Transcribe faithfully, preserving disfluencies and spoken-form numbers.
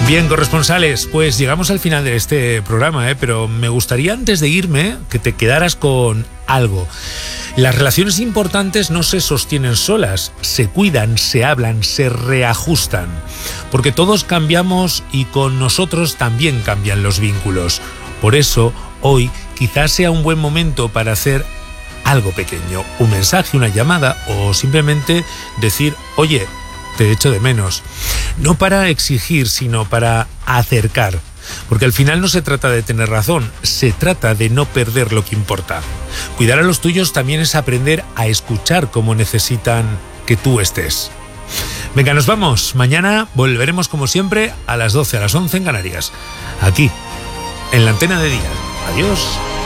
Bien, corresponsales, pues llegamos al final de este programa, ¿eh? Pero me gustaría antes de irme que te quedaras con algo. Las relaciones importantes no se sostienen solas, se cuidan, se hablan, se reajustan. Porque todos cambiamos y con nosotros también cambian los vínculos. Por eso, hoy quizás sea un buen momento para hacer algo pequeño, un mensaje, una llamada o simplemente decir, oye, te echo de menos. No para exigir, sino para acercar. Porque al final no se trata de tener razón, se trata de no perder lo que importa. Cuidar a los tuyos también es aprender a escuchar como necesitan que tú estés. Venga, nos vamos. Mañana volveremos como siempre a las doce, a las once en Canarias. Aquí, en la antena de día. Adiós.